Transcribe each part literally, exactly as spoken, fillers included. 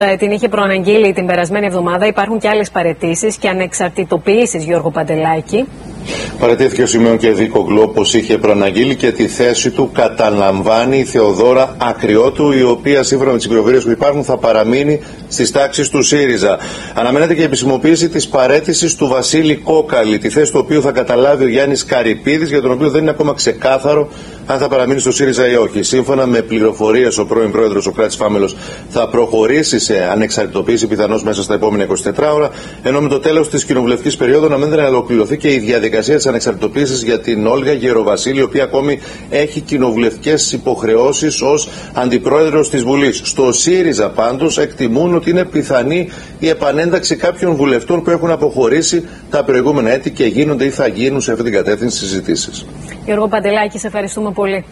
Την είχε προαναγγείλει την περασμένη εβδομάδα. Υπάρχουν και άλλες παραιτήσεις και ανεξαρτητοποιήσεις, Γιώργο Παντελάκη. Παραιτήθηκε ο Σιμεών Κεδίκογλου, όπως είχε προαναγγείλει, και τη θέση του καταλαμβάνει η Θεοδώρα Ακριώτου, η οποία σύμφωνα με τις πληροφορίες που υπάρχουν θα παραμείνει στις τάξεις του ΣΥΡΙΖΑ. Αναμένεται και η επισημοποίηση της παραίτησης του Βασίλη Κόκαλη, τη θέση του οποίου θα καταλάβει ο Γιάννης Καρυπίδης, για τον οποίο δεν είναι ακόμα ξεκάθαρο αν θα παραμείνει στο ΣΥΡΙΖΑ ή όχι. Σύμφωνα με πληροφορίες, ο πρώην πρόεδρος ο Κράτης Φάμελος θα προχωρήσει σε ανεξαρτητοποίηση πιθανώς μέσα στα επόμενα εικοσιτέσσερις ώρα, ενώ με το τέλος της κοινοβουλευτικής περίοδου αναμένεται να ολοκληρωθεί και η διαδικασία της ανεξαρτητοποίησης για την Όλγα Γεροβασίλη, η οποία ακόμη έχει κοινοβουλευτικές υποχρεώσεις ως αντιπρόεδρος της Βουλής. Στο ΣΥΡΙΖΑ πάντως εκτιμούν ότι είναι πιθανή η επανένταξη κάποιων βουλευτών που έχουν αποχωρήσει τα προηγούμενα έτη και γίνονται ή θα γίνουν σε αυτή την κατεύθυνση συζητήσεις. Γιώργο Παντελάκη, σε ευχαριστούμε πολύ.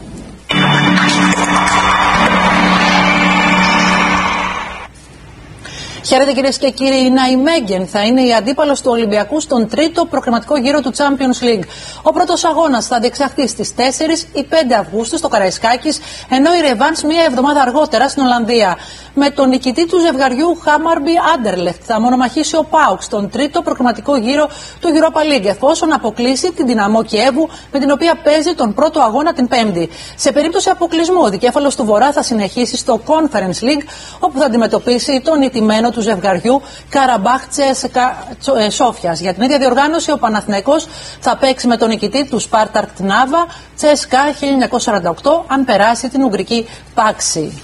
Χαίρετε κυρίες και κύριοι, η Ναϊμέγγεν θα είναι η αντίπαλος του Ολυμπιακού στον τρίτο προκριματικό γύρο του Champions League. Ο πρώτος αγώνας θα διεξαχθεί στις τέσσερις ή πέντε Αυγούστου στο Καραϊσκάκης, ενώ η Ρεβάνς μία εβδομάδα αργότερα στην Ολλανδία. Με τον νικητή του ζευγαριού Χάμαρμπι Άντερλεχτ θα μονομαχήσει ο ΠΑΟΚ στον τρίτο προκριματικό γύρο του Europa League, εφόσον αποκλείσει την Δυναμό Κιέβου, με την οποία παίζει τον πρώτο αγώνα την Πέμπτη. Σε περίπτωση αποκλεισμού, ο δικέφαλος του Βορρά θα συνεχίσει στο Conference League, όπου θα αντιμετωπίσει τον νικημένο του ζευγαριού Καραμπάχ Τσέσκα Σόφιας. Για την ίδια διοργάνωση, ο Παναθηναϊκός θα παίξει με τον νικητή του Σπάρταρ Τνάβα Τσέσκα χίλια εννιακόσια σαράντα οκτώ, αν περάσει την Ουγγρική Πάξη.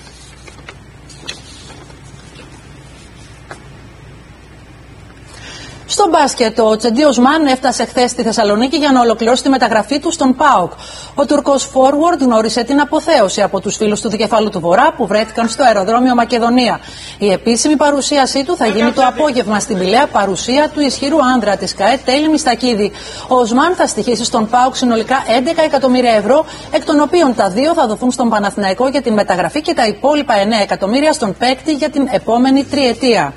Στο μπάσκετ, ο Τσεντί Οσμάν έφτασε χθες στη Θεσσαλονίκη για να ολοκληρώσει τη μεταγραφή του στον ΠΑΟΚ. Ο Τουρκός forward γνώρισε την αποθέωση από τους φίλους του δικεφάλου του Βορρά που βρέθηκαν στο αεροδρόμιο Μακεδονία. Η επίσημη παρουσίασή του θα γίνει το απόγευμα στην Πηλαία, παρουσία του ισχυρού άνδρα της ΚΑΕ Τέλη Μιστακίδη. Ο Οσμάν θα στοιχήσει στον ΠΑΟΚ συνολικά έντεκα εκατομμύρια ευρώ, εκ των οποίων τα δύο θα δοθούν στον Παναθηναϊκό για την μεταγραφή και τα υπόλοιπα εννέα εκατομμύρια στον παίκτη για την επόμενη τριετία.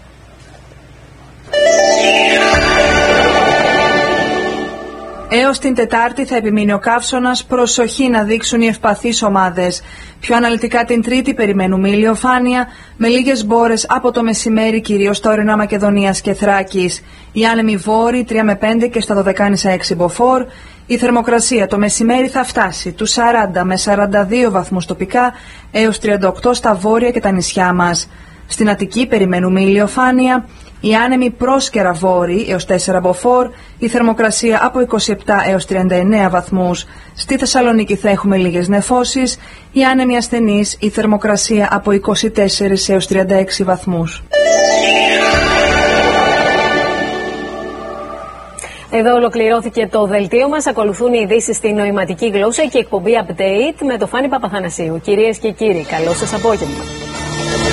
Έως την Τετάρτη θα επιμείνει ο καύσωνας, προσοχή να δείξουν οι ευπαθείς ομάδες. Πιο αναλυτικά την Τρίτη περιμένουμε ηλιοφάνεια, με λίγες μπόρες από το μεσημέρι, κυρίως στα ορεινά Μακεδονίας και Θράκης. Οι άνεμοι βόρειοι τρία με πέντε και στα Δωδεκάνησα έξι μποφόρ. Η θερμοκρασία το μεσημέρι θα φτάσει τους σαράντα με σαράντα δύο βαθμούς τοπικά, έως τριάντα οκτώ στα βόρεια και τα νησιά μας. Στην Αττική περιμένουμε ηλιοφάνεια. Οι άνεμοι πρόσκαιρα βόρειοι έως τέσσερα μποφόρ, η θερμοκρασία από είκοσι επτά έως τριάντα εννέα βαθμούς. Στη Θεσσαλονίκη θα έχουμε λίγες νεφώσεις, οι άνεμοι ασθενείς, η θερμοκρασία από είκοσι τέσσερα έως τριάντα έξι βαθμούς. Εδώ ολοκληρώθηκε το δελτίο μας. Ακολουθούν οι ειδήσεις στη νοηματική γλώσσα και εκπομπή Update με το Φάνη Παπαθανασίου. Κυρίες και κύριοι, καλό σας απόγευμα.